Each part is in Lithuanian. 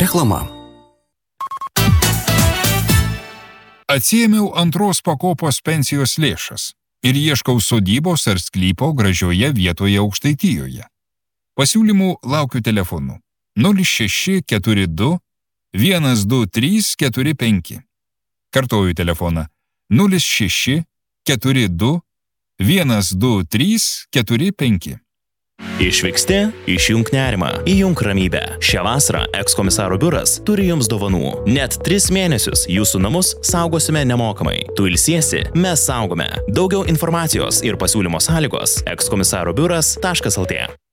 Reklama. Atsiėmiau antros pakopos pensijos lėšas ir ieškau sodybos ar sklypo gražioje vietoje Aukštaitijoje. Pasiūlymų laukiu telefonu 0642 12345. Kartoju telefoną 0642 12345. Išvyksti, išjunk nerimą, įjunk ramybę. Šią vasarą ekskomisaro biuras turi jums dovanų. Net 3 mėnesius jūsų namus saugosime nemokamai. Tu ilsiesi, mes saugome. Daugiau informacijos ir pasiūlymo sąlygos ekskomisarobiuras.lt.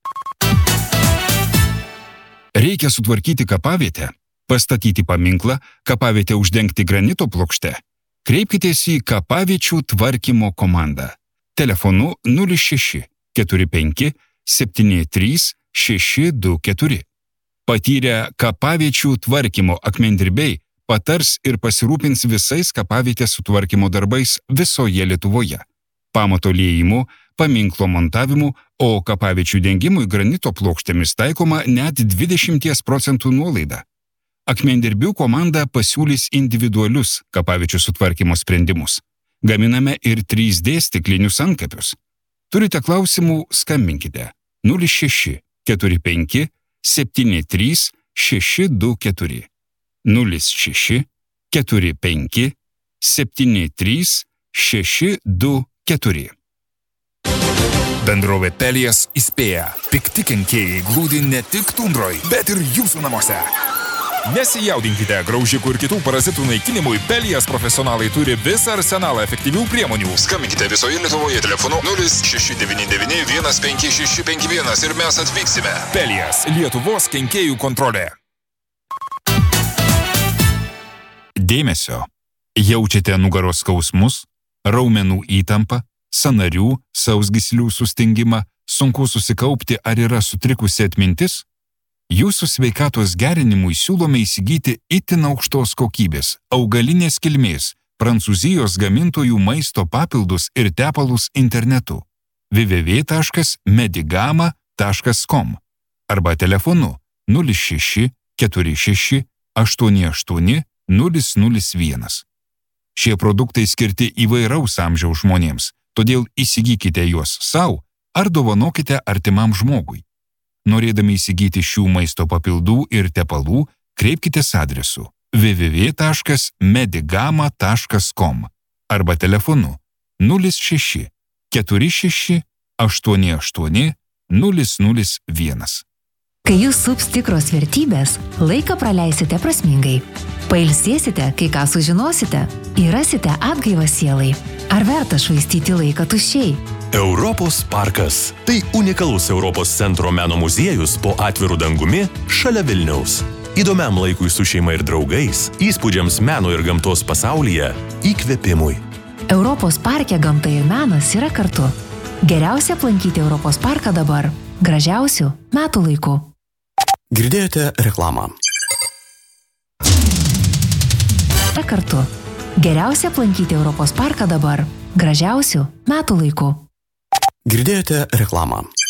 Reikia sutvarkyti kapavietę, pastatyti paminklą, kapavietę uždengti granito plokšte. Kreipkitės į kapaviečių tvarkymo komandą. Telefonu 06 45 73 624. Patyrę kapaviečių tvarkymo akmendirbiai patars ir pasirūpins visais kapavietės sutvarkymo darbais visoje Lietuvoje. Pamato liejimu, paminklo montavimu, o kapaviečių dengimui granito plokštėmis taikoma net 20% nuolaida. Akmendirbių komanda pasiūlys individualius kapaviečių sutvarkymo sprendimus. Gaminame ir 3D stiklinius antkapius. Turite klausimų, skambinkite 06 45 73 624. 06 45 73 624. Bendrovė Pelias įspėja. Pikti kenkėjai glūdi ne tik tundroj, bet ir jūsų namuose. Nesijaudinkite, graužikų ir kitų parazitų naikinimui Pelias profesionalai turi visą arsenalą efektyvių priemonių. Skambinkite visoje Lietuvoje telefonu 0699 15651 ir mes atvyksime. Pelias – Lietuvos kenkėjų kontrolė. Dėmesio. Jaučiate nugaros skausmus, raumenų įtampą, sąnarių, sausgyslių sustingimą, sunku susikaupti ar yra sutrikusi atmintis? Jūsų sveikatos gerinimui siūlome įsigyti itin aukštos kokybės, augalinės kilmės, Prancūzijos gamintojų maisto papildus ir tepalus internetu www.medigama.com arba telefonu 06 46 88 001. Šie produktai skirti įvairaus amžiaus žmonėms, todėl įsigykite juos savo ar dovanokite artimam žmogui. Norėdami įsigyti šių maisto papildų ir tepalų, kreipkitės adresu www.medigama.com arba telefonu 06 46 88 001. Kai jūs sups tikros vertybės, laiką praleisite prasmingai. Pailsėsite, kai ką sužinosite, įrasite atgaivą sielai. Ar verta švaistyti laiką tuščiai? Europos parkas. Tai unikalus Europos centro meno muziejus po atviru dangumi šalia Vilniaus. Įdomiam laikui su šeima ir draugais, įspūdžiams meno ir gamtos pasaulyje, įkvėpimui. Europos parke gamta ir menas yra kartu. Geriausia aplankyti Europos parką dabar, gražiausių metų laikų. Girdėjote reklamą. Kartu. Geriausia aplankyti Europos parką dabar, gražiausių metų laikų. Girdėjote reklamą.